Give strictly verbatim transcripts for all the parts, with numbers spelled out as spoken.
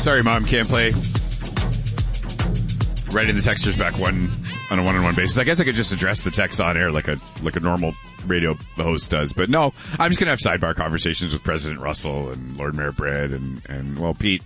Sorry, Mom, can't play. Writing the texters back one on a one-on-one basis. I guess I could just address the text on air like a like a normal radio host does. But no, I'm just going to have sidebar conversations with President Russell and Lord Mayor Brett and, and well, Pete.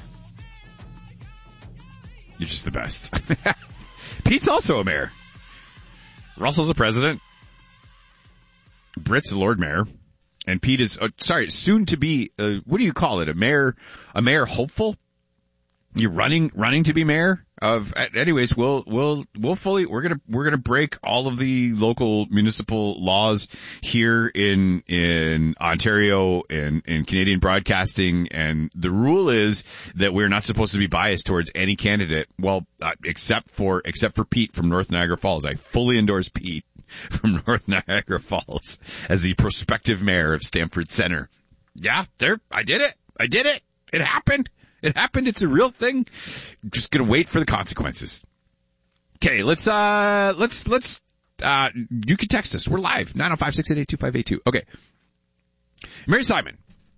You're just the best. Pete's also a mayor. Russell's a president. Britt's a Lord Mayor. And Pete is, uh, sorry, soon to be, uh, what do you call it? A mayor, a mayor hopeful? You're running, running to be mayor of, anyways, we'll, we'll, we'll fully, we're going to, we're going to break all of the local municipal laws here in, in Ontario and in Canadian broadcasting. And the rule is that we're not supposed to be biased towards any candidate. Well, uh, except for, except for Pete from North Niagara Falls. I fully endorse Pete from North Niagara Falls as the prospective mayor of Stamford Centre. Yeah, there, I did it. I did it. It happened. It happened. It's a real thing. Just gonna wait for the consequences. Okay, let's, uh, let's, let's, uh, you can text us. We're live. nine oh five, six eight eight, two five eight two. Okay. Mary Simon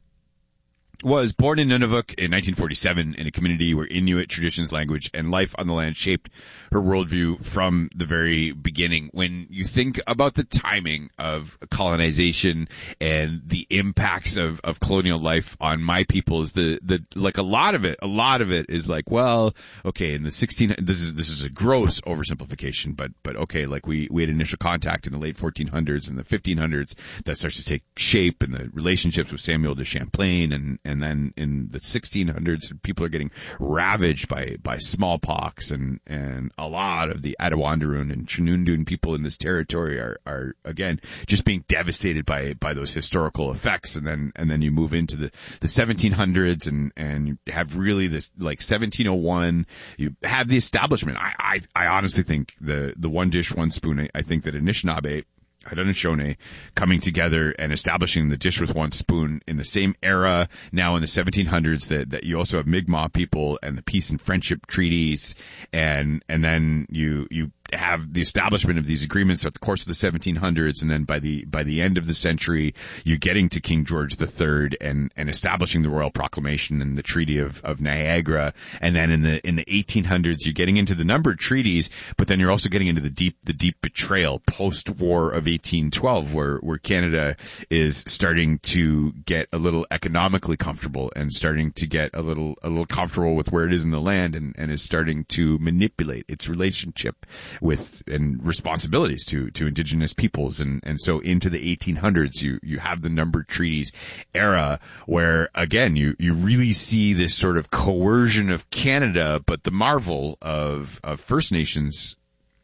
was born in Nunavut in nineteen forty-seven in a community where Inuit traditions, language, and life on the land shaped her worldview from the very beginning. When you think about the timing of colonization and the impacts of, of colonial life on my peoples, the, the, like a lot of it, a lot of it is like, well, okay, in the sixteen, this is, this is a gross oversimplification, but, but okay, like we, we had initial contact in the late fourteen hundreds and the fifteen hundreds that starts to take shape, and the relationships with Samuel de Champlain, and, and And then in the sixteen hundreds, people are getting ravaged by, by smallpox, and, and a lot of the Attawandaroon and Chinundun people in this territory are, are again, just being devastated by, by those historical effects. And then, and then you move into the, the seventeen hundreds and, and you have really this, like seventeen oh one, you have the establishment. I, I, I honestly think the, the one dish, one spoon, I, I think that Anishinaabe, Haudenosaunee coming together and establishing the dish with one spoon in the same era now in the seventeen hundreds, that, that you also have Mi'kmaq people and the peace and friendship treaties, and, and then you, you have the establishment of these agreements throughout the course of the seventeen hundreds, and then by the, by the end of the century, you're getting to King George the Third and, and establishing the Royal Proclamation and the Treaty of, of Niagara. And then in the, in the eighteen hundreds, you're getting into the numbered treaties, but then you're also getting into the deep, the deep betrayal post-war of eighteen twelve, where, where Canada is starting to get a little economically comfortable and starting to get a little, a little comfortable with where it is in the land, and, and is starting to manipulate its relationship with and responsibilities to, to indigenous peoples. And, and so into the eighteen hundreds, you, you have the numbered treaties era where, again, you, you really see this sort of coercion of Canada, but the marvel of, of First Nations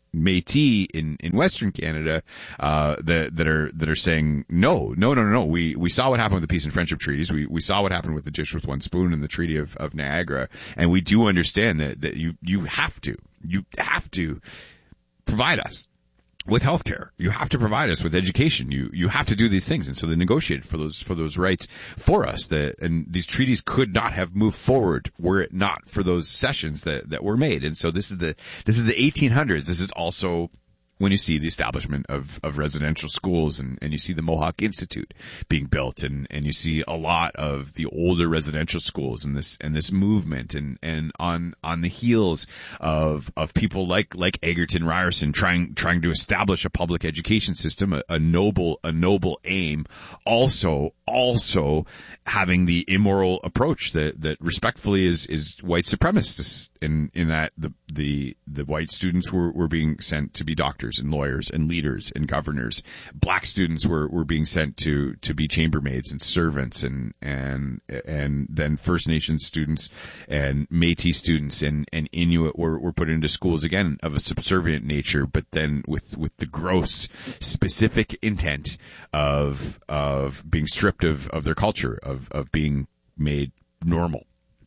Métis in, in Western Canada, uh, that, that are, that are saying, no, no, no, no, we, we saw what happened with the peace and friendship treaties. We, we saw what happened with the dish with one spoon and the Treaty of, of Niagara. And we do understand that, that you, you have to, you have to provide us with healthcare. You have to provide us with education. You, you have to do these things. And so they negotiated for those, for those rights for us. That, and these treaties could not have moved forward were it not for those cessions that, that were made. And so this is the, this is the eighteen hundreds. This is also when you see the establishment of, of residential schools, and, and you see the Mohawk Institute being built, and, and you see a lot of the older residential schools and this, and this movement, and, and on, on the heels of, of people like, like Egerton Ryerson trying, trying to establish a public education system, a, a noble, a noble aim, also, also having the immoral approach that, that respectfully is, is white supremacists, in, in that the, the, the white students were, were being sent to be doctors and lawyers and leaders and governors. Black students were, were being sent to, to be chambermaids and servants, and, and, and then First Nations students and Métis students and, and Inuit were, were put into schools, again, of a subservient nature, but then with, with the gross specific intent of, of being stripped of, of their culture, of, of being made normal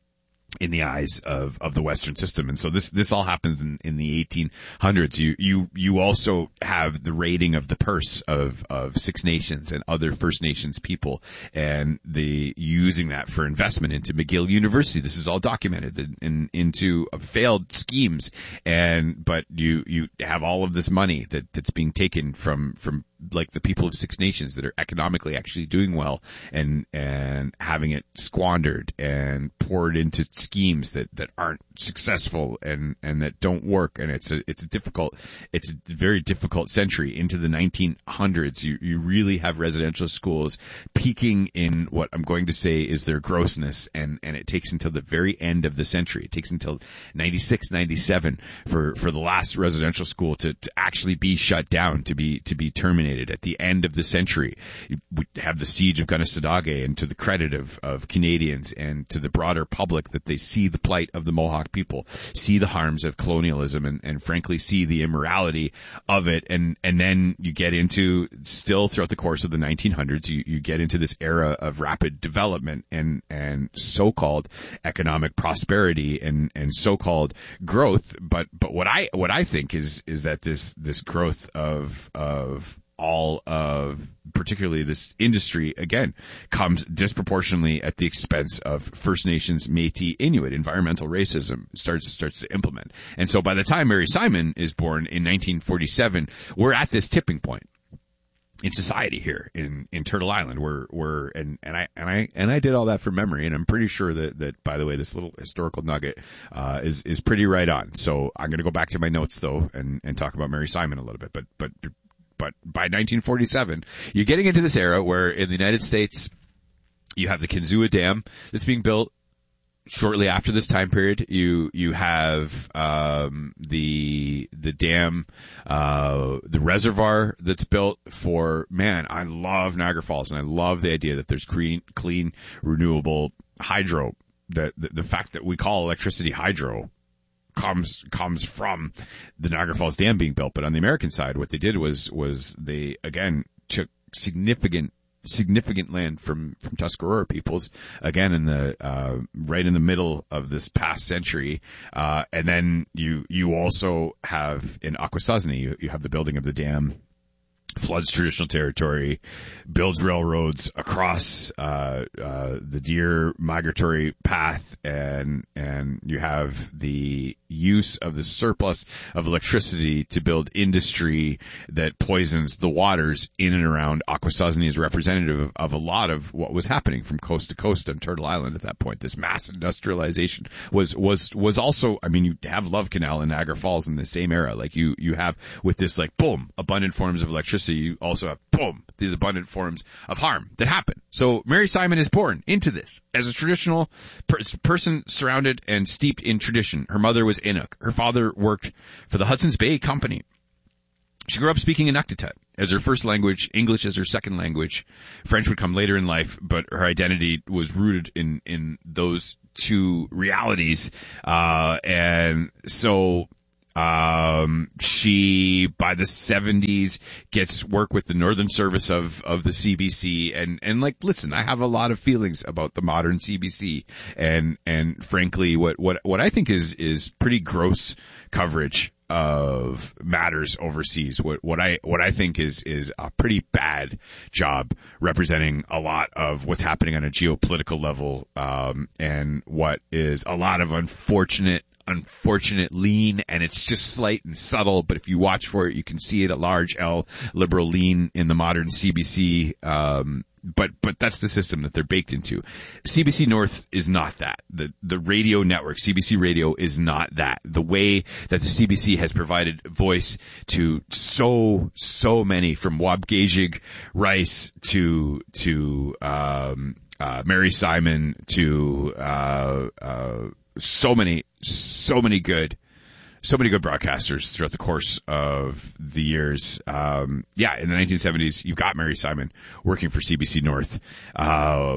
in the eyes of, of the Western system. And so this, this all happens in, in the eighteen hundreds. You, you, you also have the raiding of the purse of, of Six Nations and other First Nations people, and the using that for investment into McGill University. This is all documented in, in, into failed schemes. And, but you, you have all of this money that, that's being taken from, from like the people of Six Nations that are economically actually doing well and and having it squandered and poured into schemes that, that aren't successful and, and that don't work. And it's a it's a difficult it's a very difficult century. Into the nineteen hundreds, you you really have residential schools peaking in what I'm going to say is their grossness, and and it takes until the very end of the century. It takes until ninety-six, ninety-seven for for the last residential school to, to actually be shut down, to be to be terminated. At the end of the century, we have the siege of Gunnesadage, and to the credit of of Canadians and to the broader public, that they see the plight of the Mohawk people, see the harms of colonialism, and, and frankly see the immorality of it. And and then you get into, still throughout the course of the nineteen hundreds, you, you get into this era of rapid development and and so-called economic prosperity and and so-called growth. But but what I what I think is is that this this growth of of all of particularly this industry, again, comes disproportionately at the expense of First Nations, Métis, Inuit. Environmental racism starts starts to implement. And so by the time Mary Simon is born in nineteen forty-seven, we're at this tipping point in society here in, in Turtle Island. We're, we're, and, and I, and I, and I did all that from memory. And I'm pretty sure that, that by the way, this little historical nugget, uh, is, is pretty right on. So I'm going to go back to my notes though and, and talk about Mary Simon a little bit. But, but, but by nineteen forty-seven, you're getting into this era where in the United States, you have the Kinzua Dam that's being built. Shortly after this time period, you you have um, the the dam, uh, the reservoir that's built for, man, I love Niagara Falls, and I love the idea that there's clean, clean renewable hydro. That the, the fact that we call electricity hydro comes comes from the Niagara Falls Dam being built. But on the American side, what they did was was they again took significant. significant land from, from Tuscarora peoples, again, in the, uh, right in the middle of this past century. Uh, and then you, you also have in Akwesasne, you, you have the building of the dam, floods traditional territory, builds railroads across, uh, uh, the deer migratory path, and, and you have the use of the surplus of electricity to build industry that poisons the waters in and around Akwesasne, is representative of, of a lot of what was happening from coast to coast on Turtle Island at that point. This mass industrialization was, was, was also, I mean, you have Love Canal and Niagara Falls in the same era. Like you, you have with this like, boom, abundant forms of electricity. You also have, boom, these abundant forms of harm that happen. So Mary Simon is born into this as a traditional per- person surrounded and steeped in tradition. Her mother was Inuk. Her father worked for the Hudson's Bay Company. She grew up speaking Inuktitut as her first language, English as her second language. French would come later in life, but her identity was rooted in, in those two realities. Uh, and so, Um, she, by the seventies, gets work with the Northern Service of, of the C B C. And, and like, listen, I have a lot of feelings about the modern C B C. And, and frankly, what, what, what I think is, is pretty gross coverage of matters overseas. What, what I, what I think is, is a pretty bad job representing a lot of what's happening on a geopolitical level, um, and what is a lot of unfortunate unfortunate lean, and it's just slight and subtle, but if you watch for it, you can see it, a large L liberal lean in the modern C B C, um, but, but that's the system that they're baked into. C B C North is not that. The, the radio network, C B C Radio, is not that. The way that the C B C has provided voice to so, so many, from Wabgejig Rice to, to, um, uh, Mary Simon to, uh, uh, so many, so many good, so many good broadcasters throughout the course of the years. Um, yeah, in the nineteen seventies, you've got Mary Simon working for C B C North, uh,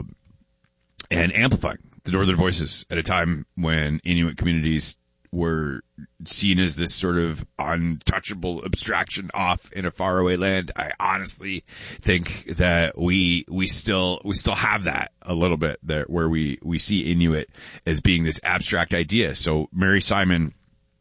and amplifying the Northern voices at a time when Inuit communities were seen as this sort of untouchable abstraction off in a faraway land. I honestly think that we we still we still have that a little bit there, where we we see Inuit as being this abstract idea. So Mary Simon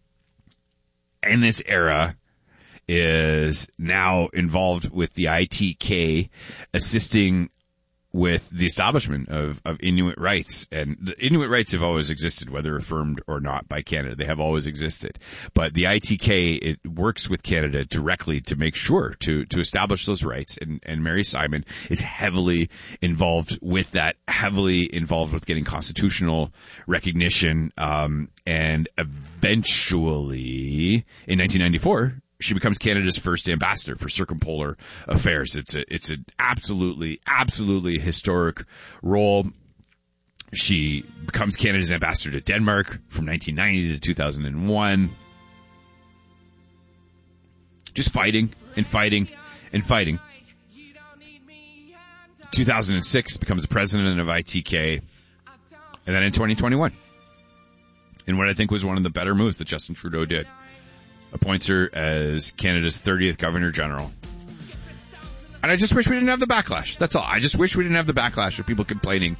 in this era is now involved with the I T K, assisting with the establishment of, of Inuit rights. And the Inuit rights have always existed, whether affirmed or not by Canada. They have always existed. But the I T K, it works with Canada directly to make sure to, to establish those rights. And, and Mary Simon is heavily involved with that, heavily involved with getting constitutional recognition. Um, and eventually, in nineteen ninety-four, she becomes Canada's first ambassador for circumpolar affairs. It's a, it's an absolutely, absolutely historic role. She becomes Canada's ambassador to Denmark from nineteen ninety to two thousand one. Just fighting and fighting and fighting. two thousand six becomes the president of I T K. And then in twenty twenty-one, in what I think was one of the better moves that Justin Trudeau did, appoints her as Canada's thirtieth Governor General. And I just wish we didn't have the backlash. That's all. I just wish we didn't have the backlash of people complaining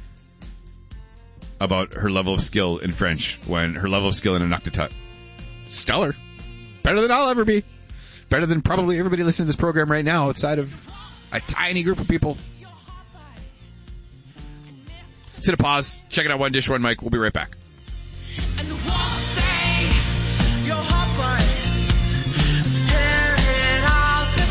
about her level of skill in French when her level of skill in Inuktitut, stellar. Better than I'll ever be. Better than probably everybody listening to this program right now outside of a tiny group of people. Let's hit a pause. Check it out. One Dish, One Mic. We'll be right back. And the walls say your heart burns, tear it all to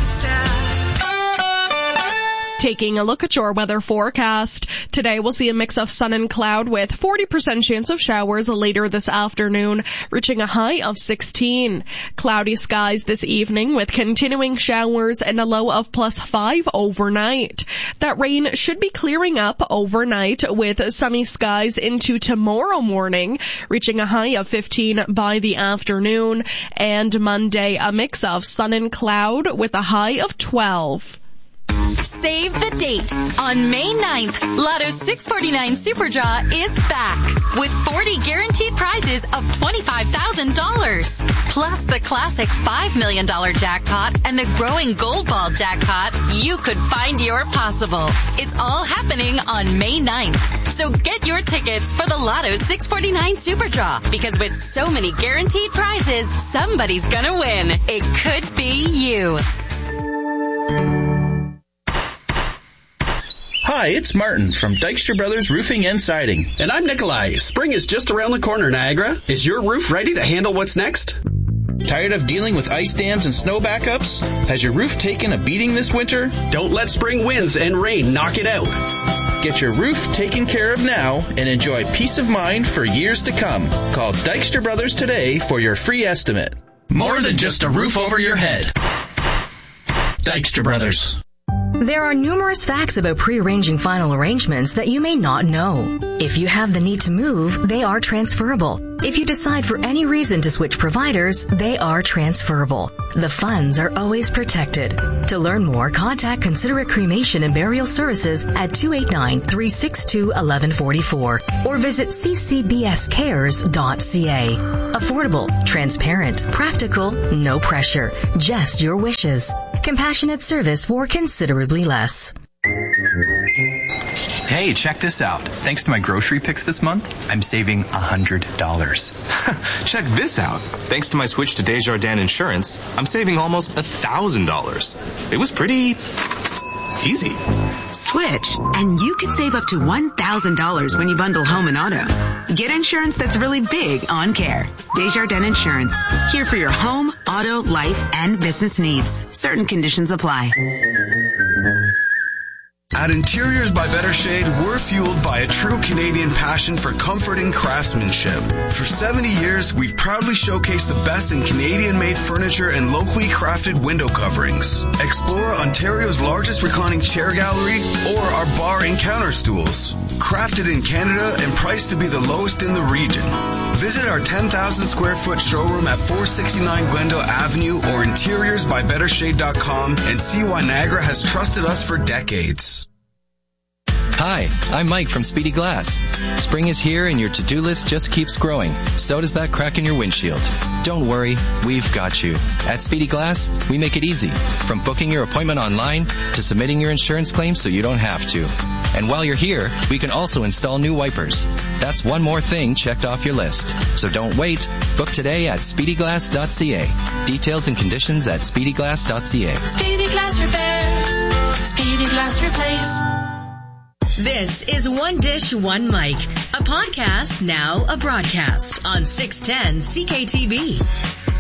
pieces. Taking a look at your weather forecast. Today we'll see a mix of sun and cloud with forty percent chance of showers later this afternoon, reaching a high of sixteen. Cloudy skies this evening with continuing showers and a low of plus five overnight. That rain should be clearing up overnight with sunny skies into tomorrow morning, reaching a high of fifteen by the afternoon. And Monday, a mix of sun and cloud with a high of twelve. Save the date. On May ninth, Lotto six forty-nine Super Draw is back with forty guaranteed prizes of twenty-five thousand dollars. Plus the classic five million dollars jackpot and the growing Gold Ball jackpot. You could find your possible. It's all happening on May ninth. So get your tickets for the Lotto six forty-nine Super Draw, because with so many guaranteed prizes, somebody's gonna win. It could be you. Hi, it's Martin from Dykstra Brothers Roofing and Siding. And I'm Nikolai. Spring is just around the corner, Niagara. Is your roof ready to handle what's next? Tired of dealing with ice dams and snow backups? Has your roof taken a beating this winter? Don't let spring winds and rain knock it out. Get your roof taken care of now and enjoy peace of mind for years to come. Call Dykstra Brothers today for your free estimate. More than just a roof over your head. Dykstra Brothers. There are numerous facts about pre-arranging final arrangements that you may not know. If you have the need to move, they are transferable. If you decide for any reason to switch providers, they are transferable. The funds are always protected. To learn more, contact Considerate Cremation and Burial Services at two eight nine, three six two, one one four four or visit c c b s cares dot c a. Affordable, transparent, practical, no pressure, just your wishes. Compassionate service for considerably less. Hey, check this out. Thanks to my grocery picks this month, I'm saving one hundred dollars. Check this out. Thanks to my switch to Desjardins Insurance, I'm saving almost one thousand dollars. It was pretty easy. Switch, and you could save up to one thousand dollars when you bundle home and auto. Get insurance that's really big on care. Desjardins Insurance. Here for your home, auto, life, and business needs. Certain conditions apply. At Interiors by Better Shade, we're fueled by a true Canadian passion for comforting craftsmanship. For seventy years, we've proudly showcased the best in Canadian-made furniture and locally crafted window coverings. Explore Ontario's largest reclining chair gallery or our bar and counter stools. Crafted in Canada and priced to be the lowest in the region. Visit our ten thousand square foot showroom at four sixty-nine Glendale Avenue or interiors by better shade dot com and see why Niagara has trusted us for decades. Hi, I'm Mike from Speedy Glass. Spring is here and your to-do list just keeps growing. So does that crack in your windshield. Don't worry, we've got you. At Speedy Glass, we make it easy. From booking your appointment online to submitting your insurance claim so you don't have to. And while you're here, we can also install new wipers. That's one more thing checked off your list. So don't wait. Book today at speedy glass dot c a. Details and conditions at speedy glass dot c a. Speedy Glass Repair. Speedy Glass Replace. This is One Dish, One Mic, a podcast now a broadcast on six ten C K T V.